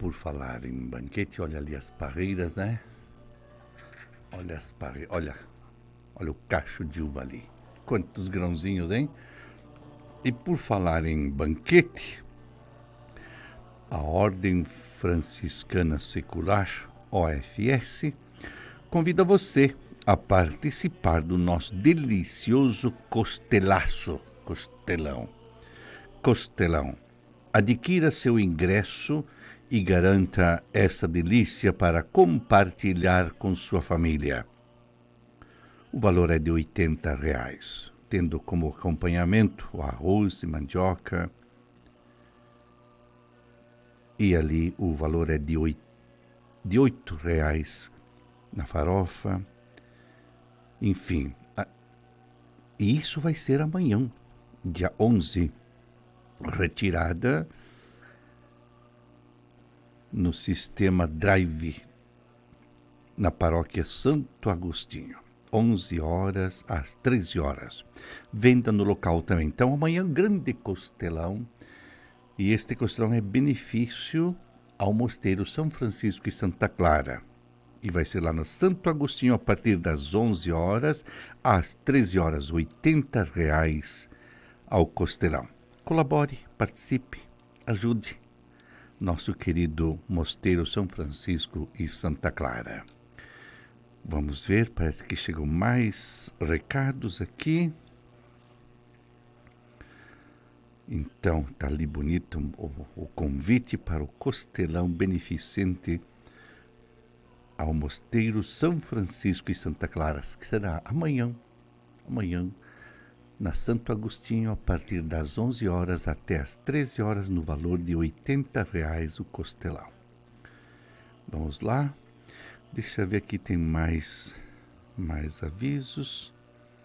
por falar em banquete, olha ali as parreiras, né? Olha as parreiras, olha o cacho de uva ali. Quantos grãozinhos, hein? E por falar em banquete, a Ordem Franciscana Secular, OFS, convida você a participar do nosso delicioso Costelão. Adquira seu ingresso e garanta essa delícia para compartilhar com sua família. O valor é de R$80, tendo como acompanhamento o arroz e mandioca. E ali o valor é de R$8 na farofa. Enfim, e isso vai ser amanhã, dia 11, retirada no sistema Drive, na paróquia Santo Agostinho, 11 horas às 13 horas. Venda no local também. Então, amanhã, grande costelão. E este costelão é benefício ao Mosteiro São Francisco e Santa Clara. E vai ser lá no Santo Agostinho a partir das 11 horas às 13 horas, R$80 ao costelão. Colabore, participe, ajude nosso querido Mosteiro São Francisco e Santa Clara. Vamos ver, parece que chegam mais recados aqui. Então, tá ali bonito o convite para o costelão beneficente ao Mosteiro São Francisco e Santa Clara, que será amanhã, na Santo Agostinho, a partir das 11 horas até as 13 horas, no valor de R$80 o costelão. Vamos lá, deixa eu ver aqui, tem mais avisos.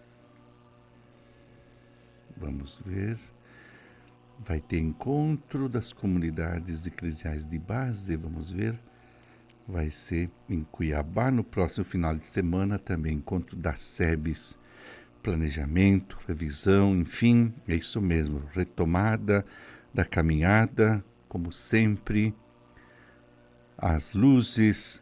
Vamos ver. Vai ter encontro das comunidades eclesiais de base, vamos ver. Vai ser em Cuiabá no próximo final de semana, também encontro das SEBs, planejamento, revisão, enfim, é isso mesmo, retomada da caminhada, como sempre, as luzes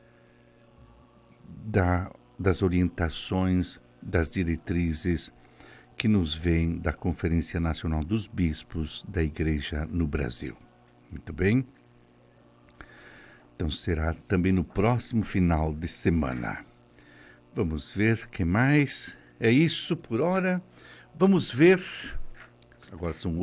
das orientações, das diretrizes que nos vêm da Conferência Nacional dos Bispos da Igreja no Brasil. Muito bem? Então será também no próximo final de semana. Vamos ver o que mais. É isso por hora. Vamos ver. Agora são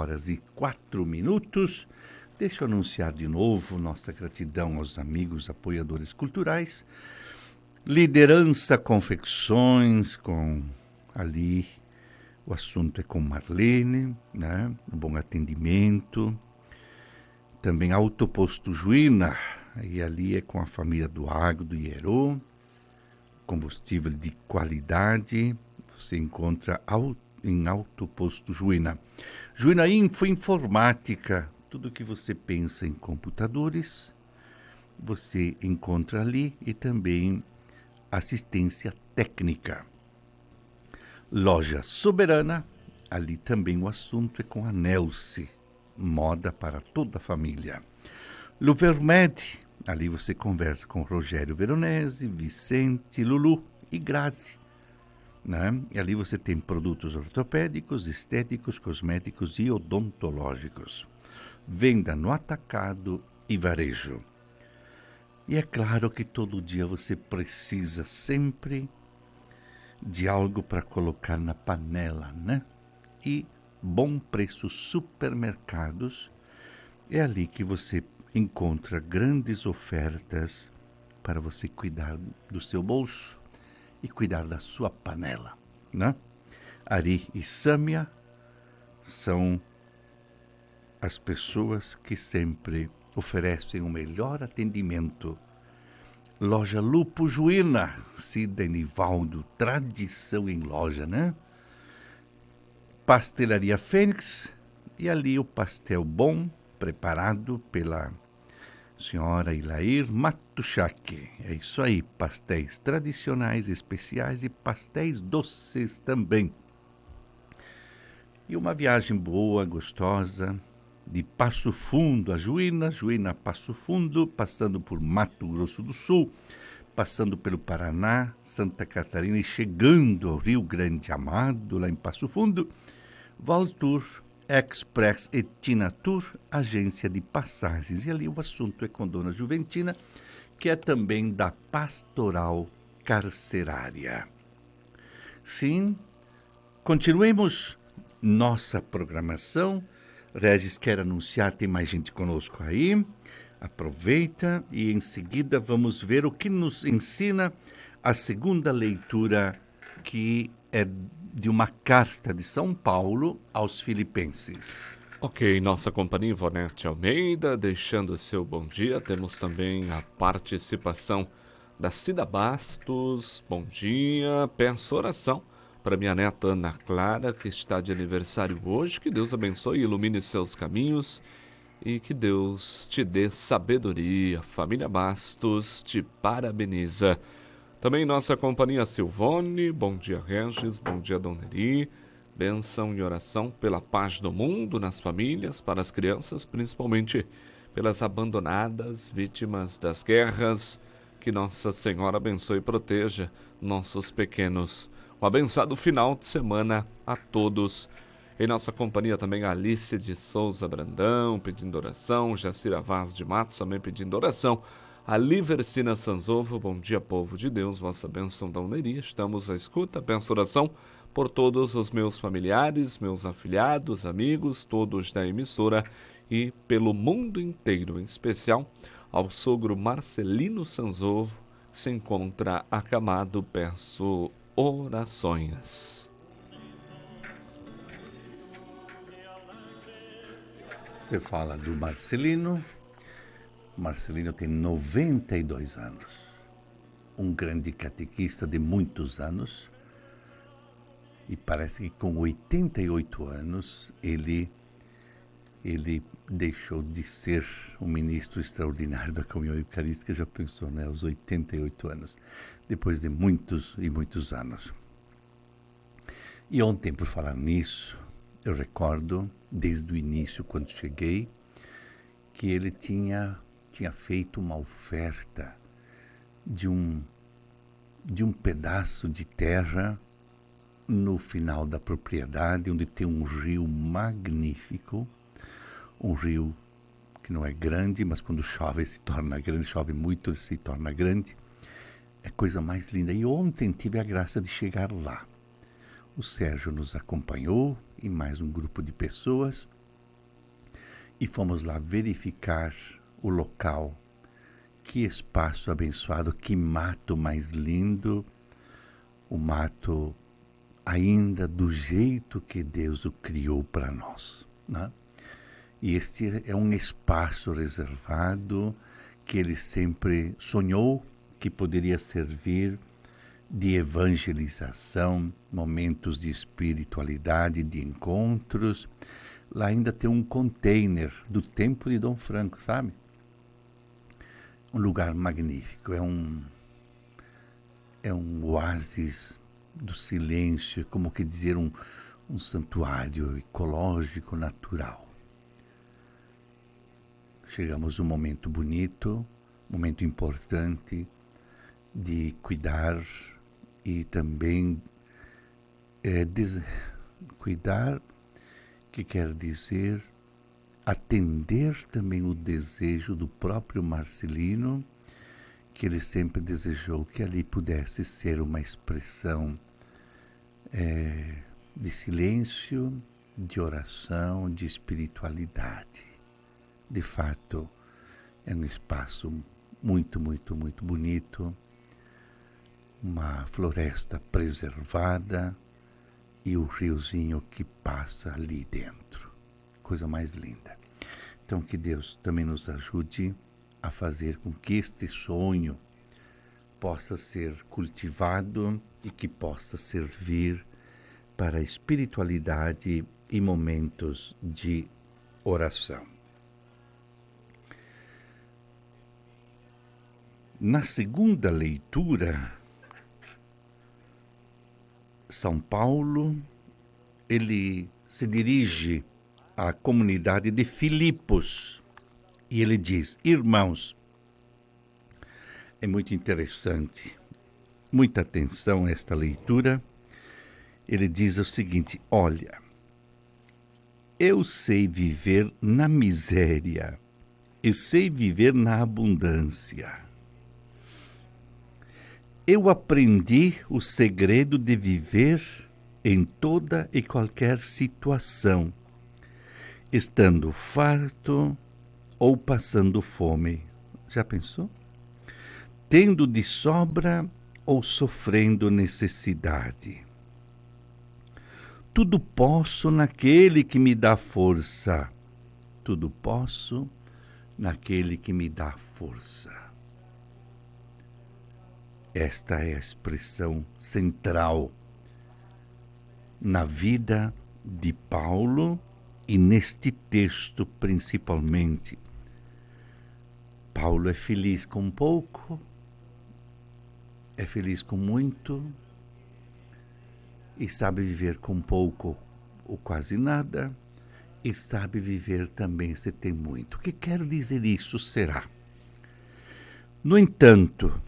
8h04. Deixa eu anunciar de novo nossa gratidão aos amigos apoiadores culturais. Liderança Confecções, com ali o assunto é com Marlene, né? Um bom atendimento. Também Autoposto Juína, e ali é com a família do Agro, do Ierô. Combustível de qualidade, você encontra em Autoposto Juína. Juína Info Informática, tudo que você pensa em computadores, você encontra ali, e também assistência técnica. Loja Soberana, ali também o assunto é com a Nelce, moda para toda a família. Luvermed, ali você conversa com Rogério Veronese, Vicente, Lulu e Grazi, né? E ali você tem produtos ortopédicos, estéticos, cosméticos e odontológicos. Venda no atacado e varejo. E é claro que todo dia você precisa sempre de algo para colocar na panela, né? E Bom Preço Supermercados, é ali que você encontra grandes ofertas para você cuidar do seu bolso e cuidar da sua panela, né? Ari e Sâmia são as pessoas que sempre oferecem o melhor atendimento. Loja Lupo Juína, Cida e Nivaldo, tradição em loja, né? Pastelaria Fênix, e ali o pastel bom, preparado pela senhora Ilair Matuchak. É isso aí, pastéis tradicionais, especiais e pastéis doces também. E uma viagem boa, gostosa, de Passo Fundo a Juína, Juína a Passo Fundo, passando por Mato Grosso do Sul, passando pelo Paraná, Santa Catarina e chegando ao Rio Grande Amado, lá em Passo Fundo, Valtour, Express e Tinatur, agência de passagens. E ali o assunto é com Dona Juventina, que é também da Pastoral Carcerária. Sim, continuemos nossa programação. Regis quer anunciar, tem mais gente conosco aí. Aproveita e em seguida vamos ver o que nos ensina a segunda leitura, que é de uma carta de São Paulo aos Filipenses. Ok, nossa companhia Ivonete Almeida, deixando o seu bom dia. Temos também a participação da Cida Bastos. Bom dia, peço oração para minha neta Ana Clara, que está de aniversário hoje. Que Deus abençoe e ilumine seus caminhos e que Deus te dê sabedoria. Família Bastos te parabeniza. Também nossa companhia Silvone. Bom dia, Regis. Bom dia, Dona Neri. Bênção e oração pela paz do mundo, nas famílias, para as crianças, principalmente pelas abandonadas, vítimas das guerras. Que Nossa Senhora abençoe e proteja nossos pequenos. Um abençoado final de semana a todos. Em nossa companhia também a Alice de Souza Brandão, pedindo oração. Jacira Vaz de Matos também pedindo oração. A Livercina Sanzovo, bom dia, povo de Deus, vossa bênção da uneria. Estamos à escuta, peço oração por todos os meus familiares, meus afilhados, amigos, todos da emissora e pelo mundo inteiro, em especial ao sogro Marcelino Sanzovo, que se encontra acamado, peço orações. Você fala do Marcelino. Marcelino tem 92 anos, um grande catequista de muitos anos. E parece que com 88 anos ele deixou de ser um ministro extraordinário da comunhão eucarística. Já pensou, né? Aos 88 anos, depois de muitos e muitos anos. E ontem, por falar nisso, eu recordo, desde o início, quando cheguei, que ele tinha feito uma oferta de um pedaço de terra no final da propriedade, onde tem um rio magnífico, um rio que não é grande, mas quando chove se torna grande, chove muito, se torna grande. É a coisa mais linda. E ontem tive a graça de chegar lá. O Sérgio nos acompanhou e mais um grupo de pessoas e fomos lá verificar o local. Que espaço abençoado, que mato mais lindo, o mato ainda do jeito que Deus o criou para nós, né? E este é um espaço reservado que ele sempre sonhou que poderia servir de evangelização, momentos de espiritualidade, de encontros. Lá ainda tem um container do tempo de Dom Franco, sabe? Um lugar magnífico, é um oásis do silêncio, como que dizer um santuário ecológico natural. Chegamos a um momento bonito, momento importante de cuidar e também cuidar, que quer dizer atender também o desejo do próprio Marcelino, que ele sempre desejou que ali pudesse ser uma expressão de silêncio, de oração, de espiritualidade. De fato, é um espaço muito, muito, muito bonito, uma floresta preservada e o riozinho que passa ali dentro. Coisa mais linda. Então, que Deus também nos ajude a fazer com que este sonho possa ser cultivado e que possa servir para a espiritualidade e momentos de oração. Na segunda leitura, São Paulo, ele se dirige à comunidade de Filipos. E ele diz: irmãos, é muito interessante, muita atenção a esta leitura. Ele diz o seguinte: olha, eu sei viver na miséria e sei viver na abundância. Eu aprendi o segredo de viver em toda e qualquer situação, estando farto ou passando fome. Já pensou? Tendo de sobra ou sofrendo necessidade. Tudo posso naquele que me dá força. Tudo posso naquele que me dá força. Esta é a expressão central na vida de Paulo e neste texto principalmente. Paulo é feliz com pouco, é feliz com muito e sabe viver com pouco ou quase nada e sabe viver também se tem muito. O que quer dizer isso será? No entanto,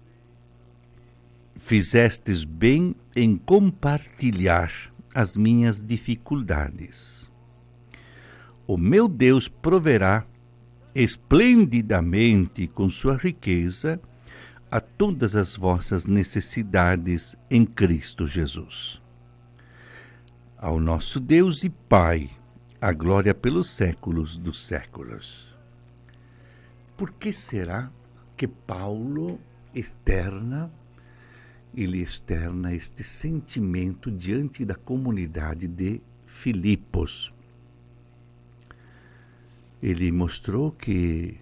fizestes bem em compartilhar as minhas dificuldades. O meu Deus proverá esplendidamente com sua riqueza a todas as vossas necessidades em Cristo Jesus. Ao nosso Deus e Pai, a glória pelos séculos dos séculos. Por que será que Paulo externa este sentimento diante da comunidade de Filipos? Ele mostrou que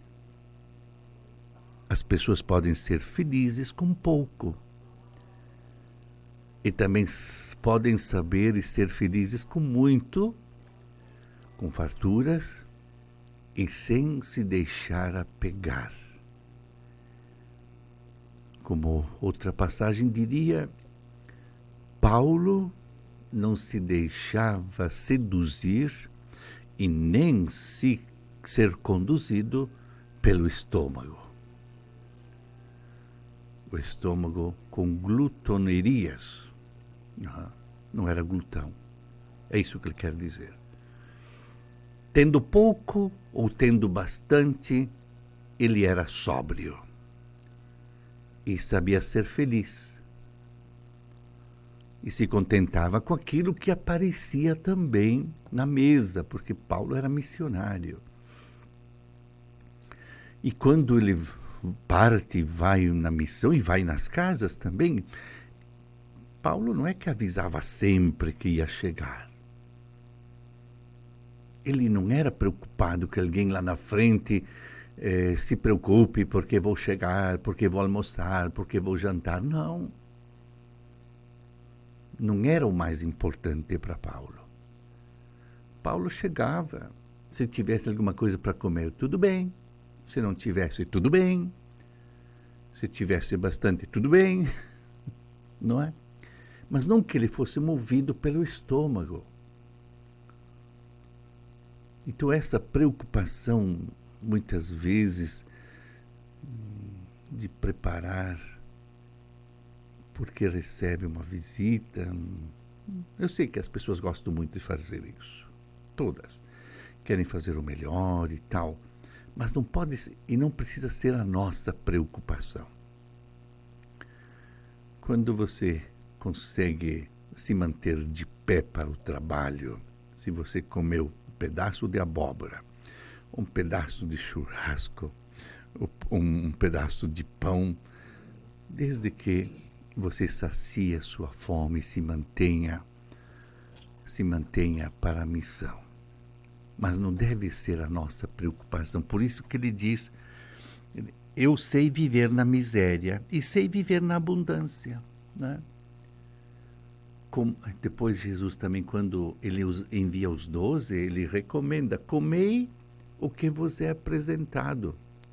as pessoas podem ser felizes com pouco e também podem saber e ser felizes com muito, com farturas e sem se deixar apegar. Como outra passagem diria, Paulo não se deixava seduzir e nem se ser conduzido pelo estômago. O estômago com glutonerias. Não era glutão. É isso que ele quer dizer. Tendo pouco ou tendo bastante, ele era sóbrio e sabia ser feliz. E se contentava com aquilo que aparecia também na mesa, porque Paulo era missionário. E quando ele parte, vai na missão e vai nas casas também, Paulo não é que avisava sempre que ia chegar. Ele não era preocupado que alguém lá na frente se preocupe porque vou chegar, porque vou almoçar, porque vou jantar. Não. Não era o mais importante para Paulo. Paulo chegava. Se tivesse alguma coisa para comer, tudo bem. Se não tivesse, tudo bem. Se tivesse bastante, tudo bem. Não é? Mas não que ele fosse movido pelo estômago. Então essa preocupação, muitas vezes, de preparar porque recebe uma visita. Eu sei que as pessoas gostam muito de fazer isso. Todas. Querem fazer o melhor e tal. Mas não pode e não precisa ser a nossa preocupação. Quando você consegue se manter de pé para o trabalho, se você comeu um pedaço de abóbora, um pedaço de churrasco, um pedaço de pão, desde que você sacia sua fome e se mantenha para a missão. Mas não deve ser a nossa preocupação. Por isso que ele diz, eu sei viver na miséria e sei viver na abundância. Né? Depois Jesus também, quando ele envia os 12, ele recomenda, comei o que vos é apresentado.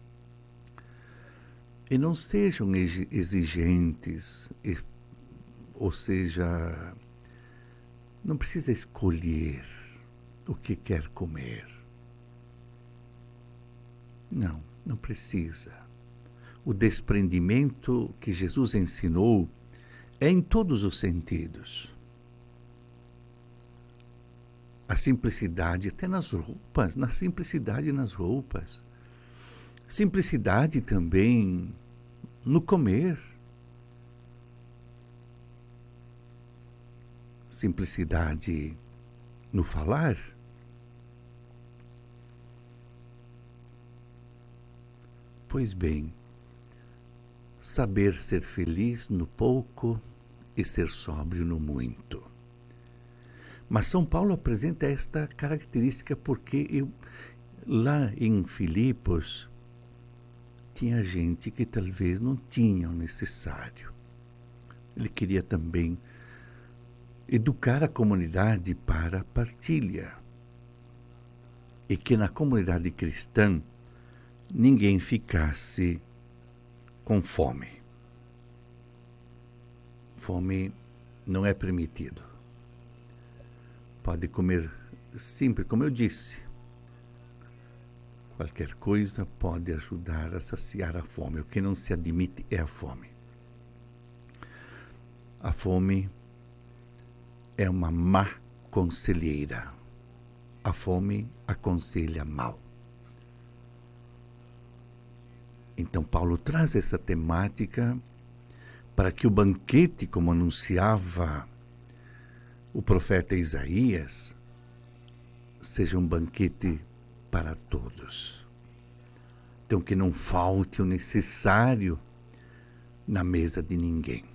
E não sejam exigentes, ou seja, não precisa escolher. o que quer comer. Não, não precisa. O desprendimento que Jesus ensinou é em todos os sentidos. A simplicidade até nas roupas, na simplicidade nas roupas. Simplicidade também no comer. Simplicidade no falar. Pois bem, saber ser feliz no pouco e ser sóbrio no muito. Mas São Paulo apresenta esta característica porque lá em Filipos tinha gente que talvez não tinha o necessário. Ele queria também educar a comunidade para a partilha. E que na comunidade cristã ninguém ficasse com fome. Fome não é permitido. Pode comer sempre, como eu disse. Qualquer coisa pode ajudar a saciar a fome. O que não se admite é a fome. A fome é uma má conselheira. A fome aconselha mal. Então Paulo traz essa temática para que o banquete, como anunciava o profeta Isaías, seja um banquete para todos. Então que não falte o necessário na mesa de ninguém.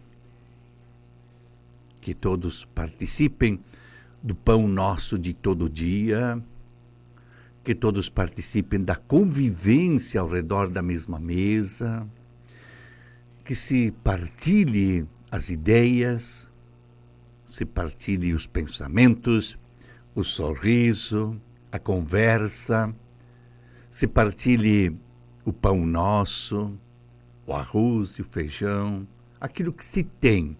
Que todos participem do pão nosso de todo dia, que todos participem da convivência ao redor da mesma mesa, que se partilhe as ideias, se partilhe os pensamentos, o sorriso, a conversa, se partilhe o pão nosso, o arroz e o feijão, aquilo que se tem,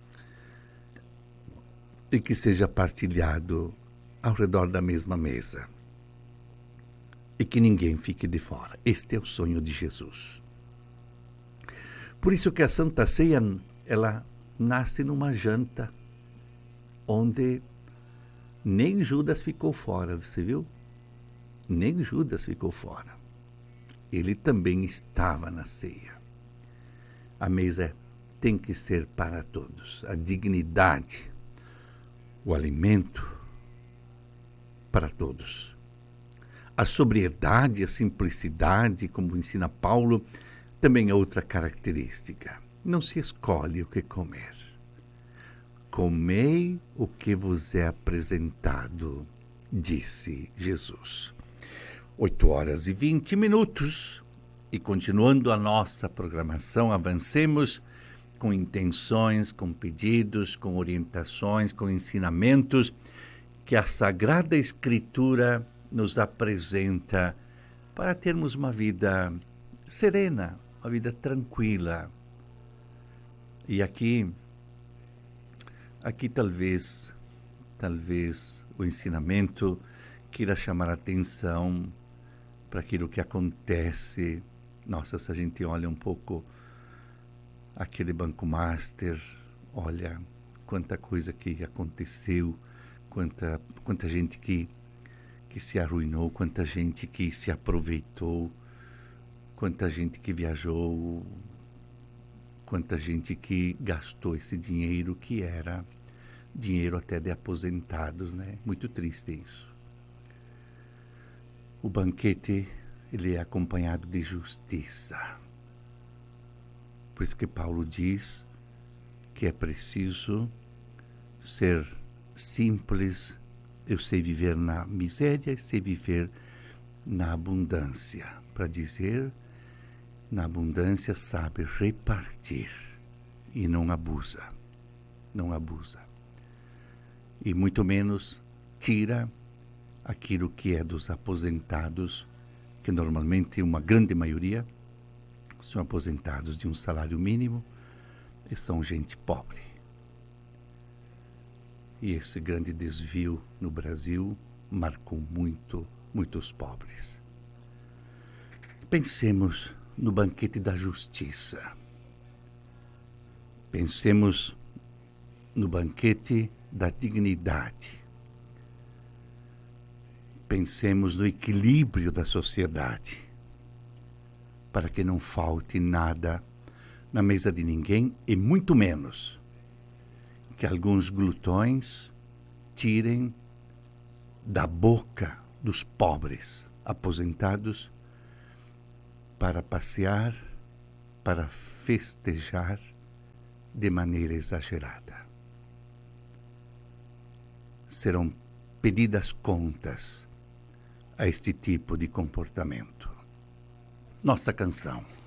e que seja partilhado ao redor da mesma mesa. E que ninguém fique de fora. Este é o sonho de Jesus. Por isso que a Santa Ceia, ela nasce numa janta, onde nem Judas ficou fora, você viu? Nem Judas ficou fora. Ele também estava na ceia. A mesa tem que ser para todos. A dignidade, o alimento para todos. A sobriedade, a simplicidade, como ensina Paulo, também é outra característica. Não se escolhe o que comer. Comei o que vos é apresentado, disse Jesus. 8h20. E continuando a nossa programação, avancemos com intenções, com pedidos, com orientações, com ensinamentos que a Sagrada Escritura nos apresenta para termos uma vida serena, uma vida tranquila. E aqui talvez o ensinamento queira chamar a atenção para aquilo que acontece. Nossa, se a gente olha um pouco aquele Banco Master, olha quanta coisa que aconteceu, quanta gente que se arruinou, quanta gente que se aproveitou, quanta gente que viajou, quanta gente que gastou esse dinheiro que era dinheiro até de aposentados, né? Muito triste isso. O banquete, ele é acompanhado de justiça. Por isso que Paulo diz que é preciso ser simples. Eu sei viver na miséria e sei viver na abundância. Para dizer, na abundância sabe repartir e não abusa. Não abusa. E muito menos tira aquilo que é dos aposentados, que normalmente uma grande maioria são aposentados de um salário mínimo e são gente pobre. E esse grande desvio no Brasil marcou muitos pobres. Pensemos no banquete da justiça. Pensemos no banquete da dignidade. Pensemos no equilíbrio da sociedade, para que não falte nada na mesa de ninguém e muito menos que alguns glutões tirem da boca dos pobres aposentados para passear, para festejar de maneira exagerada. Serão pedidas contas a este tipo de comportamento. Nossa canção.